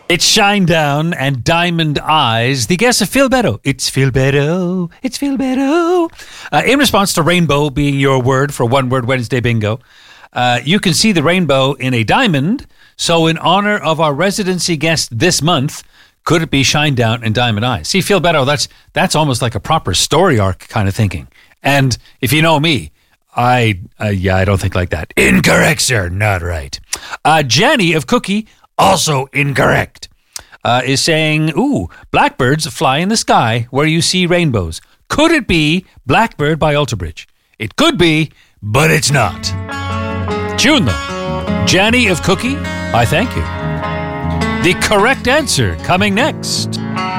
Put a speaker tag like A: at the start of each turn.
A: It's Shinedown and Diamond Eyes. The guess of Philbetto. It's Philbetto. It's Philbetto. In response to rainbow being your word for One Word Wednesday bingo, you can see the rainbow in a diamond. So in honor of our residency guest this month, could it be Shinedown and Diamond Eyes? See, Philbetto, that's almost like a proper story arc kind of thinking. And if you know me, I don't think like that. Incorrect, sir. Not right. Jenny of Cookie, also incorrect, is saying, ooh, blackbirds fly in the sky where you see rainbows. Could it be Blackbird by Alter Bridge? It could be, but it's not. Tune though. Jenny of Cookie, I thank you. The correct answer coming next.